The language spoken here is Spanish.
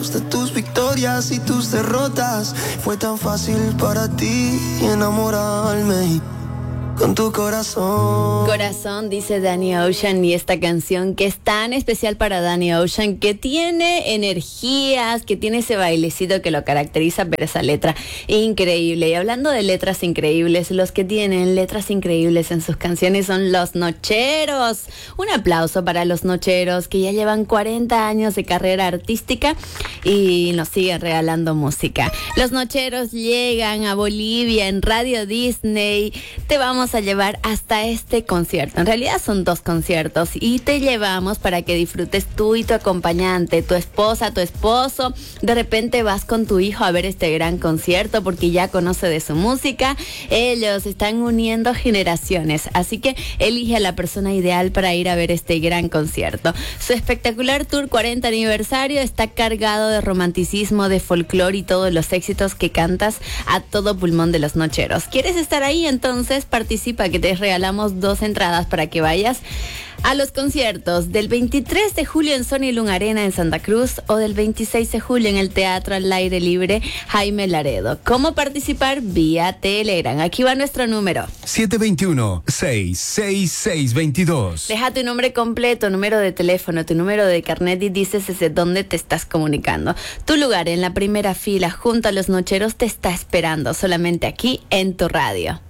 fotos de tus victorias y tus derrotas. Fue tan fácil para ti enamorarme con tu corazón. Corazón, dice Danny Ocean, y esta canción que es tan especial para Danny Ocean, que tiene energías, que tiene ese bailecito que lo caracteriza, pero esa letra increíble. Y hablando de letras increíbles, los que tienen letras increíbles en sus canciones son Los Nocheros. Un aplauso para Los Nocheros, que ya llevan 40 años de carrera artística y nos siguen regalando música. Los Nocheros llegan a Bolivia en Radio Disney. Te vamos a llevar hasta este concierto. En realidad son 2 conciertos y te llevamos para que disfrutes tú y tu acompañante, tu esposa, tu esposo. De repente vas con tu hijo a ver este gran concierto porque ya conoce de su música. Ellos están uniendo generaciones, así que elige a la persona ideal para ir a ver este gran concierto. Su espectacular tour 40 aniversario está cargado de romanticismo, de folclore y todos los éxitos que cantas a todo pulmón de Los Nocheros. ¿Quieres estar ahí? Entonces participa, que te regalamos 2 entradas para que vayas a los conciertos del 23 de julio en Sony Luna Arena en Santa Cruz o del 26 de julio en el Teatro al Aire Libre Jaime Laredo. ¿Cómo participar? Vía Telegram. Aquí va nuestro número. 721-66622. Deja tu nombre completo, número de teléfono, tu número de carnet y dices desde dónde te estás comunicando. Tu lugar en la primera fila junto a Los Nocheros te está esperando solamente aquí en tu radio.